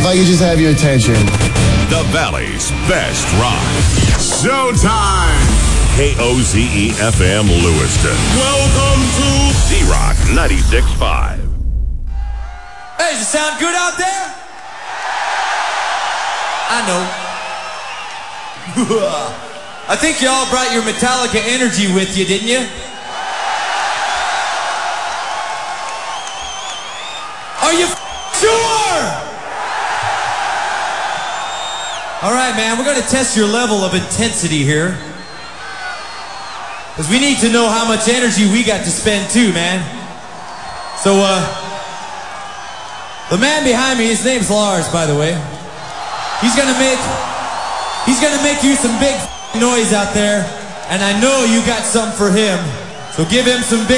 I could just have your attention. The Valley's best rock. Showtime! KOZE-FM Lewiston. Welcome to Z-Rock 96.5. Hey, does it sound good out there? I know. I think y'all brought your Metallica energy with you, didn't you? Are you sure? All right, man, we're going to test your level of intensity here. Because we need to know how much energy we got to spend too, man. So, the man behind me, his name's Lars, by the way. He's gonna make you some big noise out there, and I know you got some for him. So give him some big